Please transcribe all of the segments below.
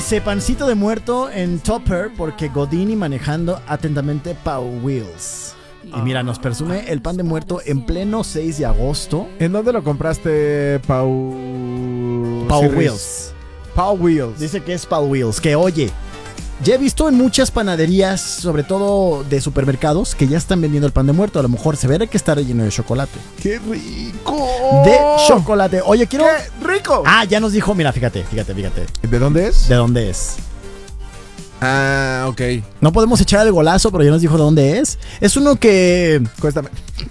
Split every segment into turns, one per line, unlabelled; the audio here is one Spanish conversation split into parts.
dice pancito de muerto en Topper porque Godini manejando atentamente Pau Wheels. Y mira, nos presume el pan de muerto en pleno 6 de agosto.
¿En dónde lo compraste, Pau
Wheels.
Pau Wheels.
Dice que es Pau Wheels. Que oye, ya he visto en muchas panaderías, sobre todo de supermercados, que ya están vendiendo el pan de muerto. A lo mejor se verá que está relleno de chocolate.
¡Qué rico!
De chocolate. Oye, quiero...
¡Qué rico!
Ah, ya nos dijo, mira, fíjate.
¿De dónde es?
¿De dónde es?
Ah, ok.
No podemos echar el golazo, pero ya nos dijo de dónde es. Es uno que...
Cuéntame.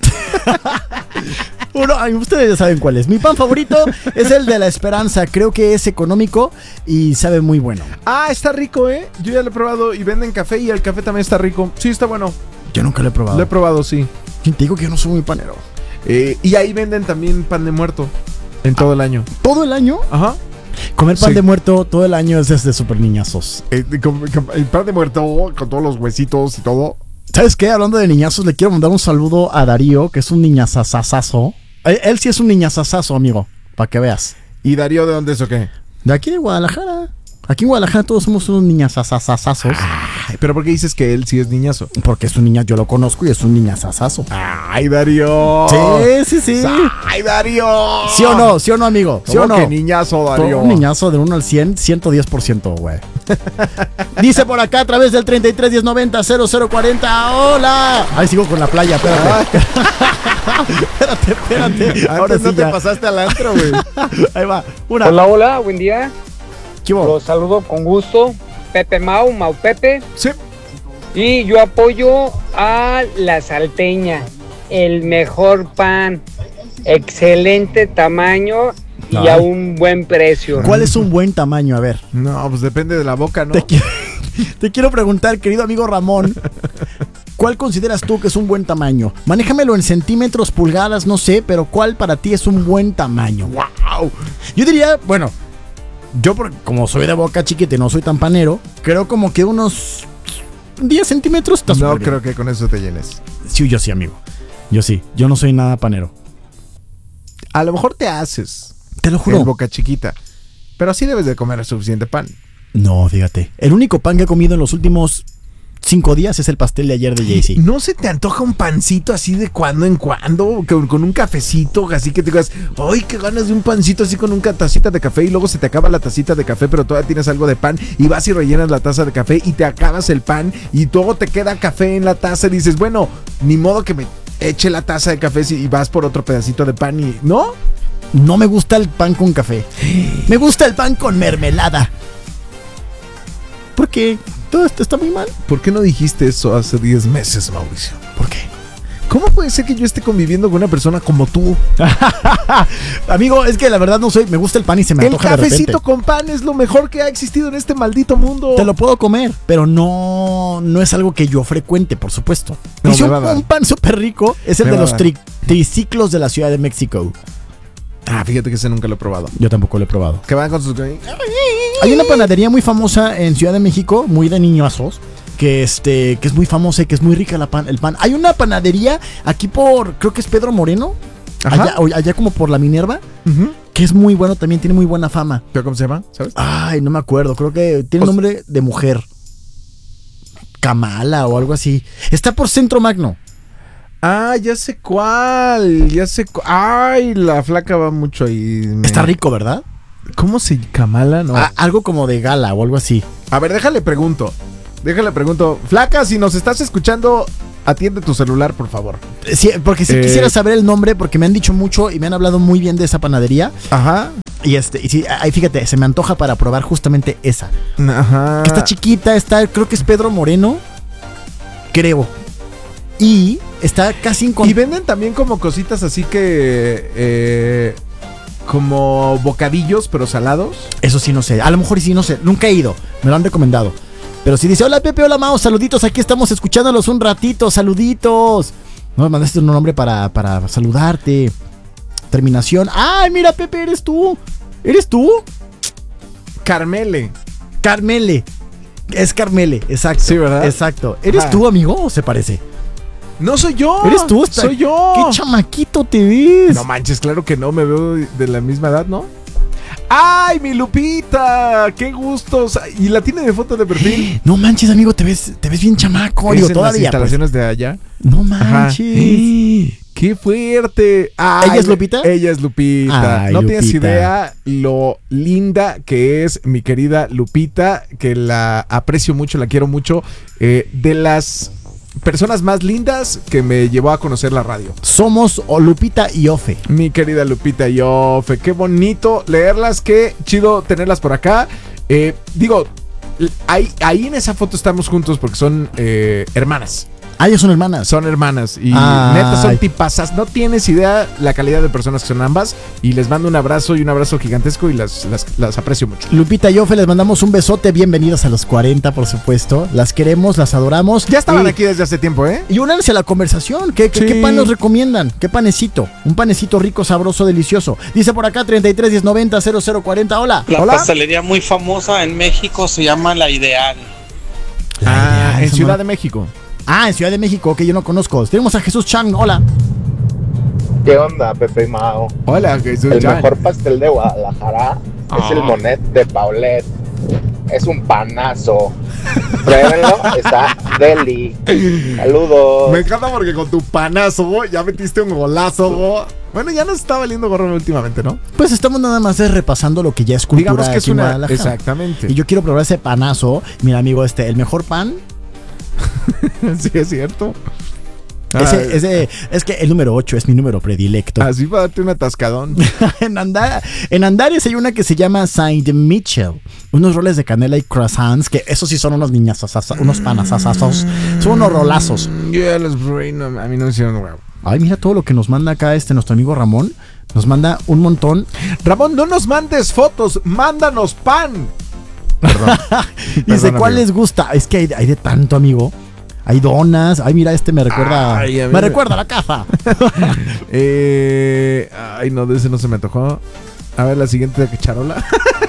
Ustedes ya saben cuál es. Mi pan favorito es el de la Esperanza. Creo que es económico y sabe muy bueno.
Ah, está rico, ¿eh? Yo ya lo he probado y venden café y el café también está rico. Sí, está bueno.
Yo nunca lo he probado.
Lo he probado, sí.
Te digo que yo no soy muy panero.
Y ahí venden también pan de muerto en todo el año.
¿Todo el año?
Ajá.
Comer pan de muerto todo el año es desde super niñazos.
El pan de muerto con todos los huesitos y todo.
¿Sabes qué? Hablando de niñazos, le quiero mandar un saludo a Darío, que es un niñazazazazo. Él sí es un niñazazazo, amigo, para que veas.
¿Y Darío de dónde es o qué?
De aquí de Guadalajara. Aquí en Guadalajara todos somos unos niñazazazazos.
¿Pero por qué dices que él sí es niñazo?
Porque es un niña, yo lo conozco y es un niñazazazo.
¡Ay, Darío!
Sí.
¡Ay, Darío!
¿Sí o no, amigo? ¿Sí o no?
¡Qué niñazo, Darío!
Todo un niñazo de 1 al 100, 110%, güey. Dice por acá a través del 33 1090 0040. ¡Hola! Ahí sigo con la playa, espérate. Espérate.
Ahora sí no te pasaste al antro, güey.
Ahí va.
Hola, buen día.
¿Qué hubo?
Los saludo con gusto. Pepe Mau Pepe.
Sí.
Y yo apoyo a la salteña. El mejor pan. Excelente tamaño y a un buen precio.
¿Cuál es un buen tamaño? A ver.
No, pues depende de la boca, ¿no?
Te quiero preguntar, querido amigo Ramón, ¿cuál consideras tú que es un buen tamaño? Manéjamelo en centímetros, pulgadas, no sé, pero ¿cuál para ti es un buen tamaño?
¡Wow!
Yo diría, bueno, yo como soy de boca chiquita y no soy tan panero, creo como que unos 10 centímetros está súper bien.
Creo que con eso te llenes.
Sí, yo sí, amigo. Yo sí, yo no soy nada panero.
A lo mejor te haces.
Te lo juro.
En boca chiquita. Pero así debes de comer suficiente pan.
No, fíjate. El único pan que he comido en los últimos 5 días es el pastel de ayer de Jay-Z.
¿No se te antoja un pancito así de cuando en cuando? Con un cafecito, así que te digas, ¡ay, qué ganas de un pancito así con una tacita de café! Y luego se te acaba la tacita de café, pero todavía tienes algo de pan. Y vas y rellenas la taza de café y te acabas el pan. Y luego te queda café en la taza y dices, bueno, ni modo que me eche la taza de café y vas por otro pedacito de pan y... ¿No?
No me gusta el pan con café. Me gusta el pan con mermelada. ¿Por qué? Todo esto está muy mal.
¿Por qué no dijiste eso hace 10 meses, Mauricio?
¿Por qué?
¿Cómo puede ser que yo esté conviviendo con una persona como tú?
Amigo, es que la verdad no soy... Me gusta el pan y se me antoja de repente.
El cafecito con pan es lo mejor que ha existido en este maldito mundo.
Te lo puedo comer, pero no es algo que yo frecuente, por supuesto.
No,
y un pan súper rico es el de los triciclos de la Ciudad de México.
Ah, fíjate que ese nunca lo he probado.
Yo tampoco lo he probado.
Que van con sus...
Hay una panadería muy famosa en Ciudad de México, muy de niñazos, que es muy famosa y que es muy rica el pan. Hay una panadería aquí por, creo que es Pedro Moreno, allá como por la Minerva, que es muy bueno, también tiene muy buena fama.
¿Pero cómo se llama? ¿Sabes?
Ay, no me acuerdo, creo que tiene nombre de mujer. Kamala o algo así. Está por Centro Magno.
Ah, ya sé cuál. Ay, la flaca va mucho ahí.
Está rico, ¿verdad?
¿Cómo se Kamala? No.
Algo como de gala o algo así.
A ver, déjale pregunto. Flaca, si nos estás escuchando, atiende tu celular, por favor.
Sí, porque si quisiera saber el nombre, porque me han dicho mucho y me han hablado muy bien de esa panadería.
Ajá.
Y sí, ahí fíjate, se me antoja para probar justamente esa.
Ajá.
Que está chiquita, creo que es Pedro Moreno. Creo. Y está casi
Y venden también como cositas así que... como bocadillos, pero salados.
Eso sí no sé, a lo mejor sí no sé, nunca he ido, me lo han recomendado. Pero si dice, hola Pepe, hola Mao, saluditos, aquí estamos escuchándolos un ratito, saluditos. No me mandaste un nombre para saludarte. Terminación. ¡Ay, mira Pepe, eres tú! ¿Eres tú?
Carmele.
Es Carmele, exacto.
Sí, ¿verdad?
Exacto. ¿Eres tú, amigo, o se parece?
No soy yo.
¿Eres tú?
Soy yo.
¡Qué chamaquito te ves!
No manches, claro que no, me veo de la misma edad, ¿no? ¡Ay, mi Lupita! ¡Qué gustos! Y la tiene de foto de perfil.
No manches, amigo, te ves bien chamaco. Digo,
¿Es en
todavía.
las instalaciones de allá?
No manches.
¡Qué fuerte!
¿Ella es Lupita?
Ella es Lupita.
Ay,
no
Lupita.
tienes idea lo linda que es mi querida Lupita, que la aprecio mucho, la quiero mucho. De las personas más lindas que me llevó a conocer la radio.
Somos Lupita y Ofe.
Mi querida Lupita y Ofe, qué bonito leerlas, qué chido tenerlas por acá. Digo, ahí en esa foto estamos juntos porque son hermanas.
Ah, ellas son hermanas.
Son hermanas y
Ay.
neta son tipazas. No tienes idea la calidad de personas que son ambas. Y les mando un abrazo y un abrazo gigantesco y las aprecio mucho.
Lupita y Ofe, les mandamos un besote. Bienvenidas a los 40, por supuesto. Las queremos, las adoramos.
Ya estaban aquí desde hace tiempo, ¿eh?
Y únanse a la conversación. ¿Qué pan nos recomiendan? ¿Qué panecito? Un panecito rico, sabroso, delicioso. Dice por acá 33 1090 0040. Hola.
La
Hola.
pastelería muy famosa en México se llama La Ideal.
En
esa
Ciudad
no-
de México.
Ah, en Ciudad de México, que yo no conozco. Tenemos a Jesús Chang. Hola.
¿Qué onda, Pepe y Mao?
Hola, Jesús.
El
Chan.
mejor pastel de Guadalajara es el Monet de Paulette. Es un panazo. Pruébenlo, está deli. Saludos.
Me encanta porque con tu panazo ya metiste un golazo. Bueno, ya nos está valiendo gorro últimamente, ¿no?
Pues estamos nada más repasando lo que ya es cultura.
Digamos que es
aquí en
una...
Guadalajara.
Exactamente.
Y yo quiero probar ese panazo. Mira, amigo, el mejor pan.
Sí, es cierto.
Es que el número 8 es mi número predilecto.
Así para darte un atascadón.
en Andares hay una que se llama Saint Michel. Unos roles de canela y croissants, que esos sí son unos niñas, unos panazazazos. Son unos rolazos.
Yo ya los probé, no, a mí no me hicieron huevo.
Ay, mira todo lo que nos manda acá nuestro amigo Ramón. Nos manda un montón.
Ramón, no nos mandes fotos, mándanos pan. Perdón.
Dice,
Perdón,
¿cuál
amigo.
les gusta? Es que hay de tanto, amigo. Hay donas. Ay, mira, me recuerda.
Ay, a mí
me
me-
recuerda a la caza.
Ay, no, de ese no se me antojó. A ver, la siguiente charola.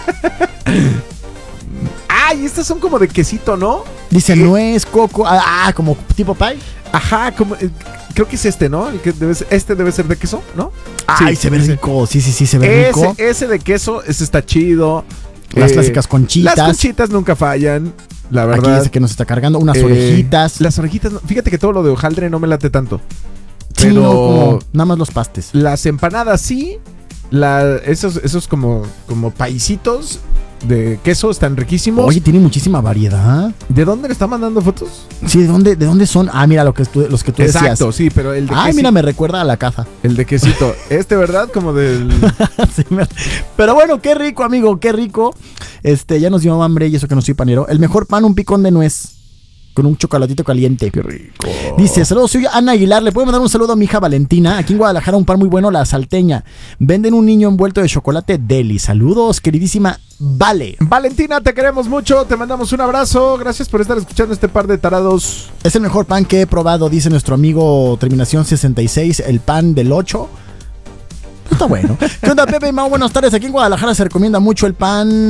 Ay, estas son como de quesito, ¿no?
Dice nuez, coco. Como tipo pie.
Ajá, como creo que es ¿no? El que debe ser de queso, ¿no?
Ay, se ve rico. Sí, se ve rico.
Ese de queso, ese está chido.
Las clásicas conchitas.
Las conchitas nunca fallan, la
Aquí
verdad.
dice que nos está cargando unas orejitas.
Las orejitas, fíjate que todo lo de hojaldre no me late tanto.
Sí,
pero-
no, como nada más los pastes.
Las empanadas sí. Esos como paisitos de queso están riquísimos.
Oye, tiene muchísima variedad.
¿De dónde le está mandando fotos?
Sí, ¿de dónde son? Ah, mira los que tú decías.
Exacto, sí, pero el de
Ay,
quesito.
mira, me recuerda a la caza.
El de quesito. ¿Verdad? Como del...
Sí, pero bueno, qué rico, amigo, qué rico. Ya nos dio hambre y eso que no soy panero. El mejor pan, un picón de nuez. Con un chocolatito caliente.
Qué rico.
Dice, saludos, soy Ana Aguilar. Le puedo mandar un saludo a mi hija Valentina. Aquí en Guadalajara un pan muy bueno, La Salteña. Venden un niño envuelto de chocolate deli. Saludos, queridísima Vale.
Valentina, te queremos mucho. Te mandamos un abrazo. Gracias por estar escuchando este par de tarados.
Es el mejor pan que he probado, dice nuestro amigo terminación 66, el pan del 8. Está bueno. ¿Qué onda, Pepe y Mau? Buenas tardes. Aquí en Guadalajara se recomienda mucho el pan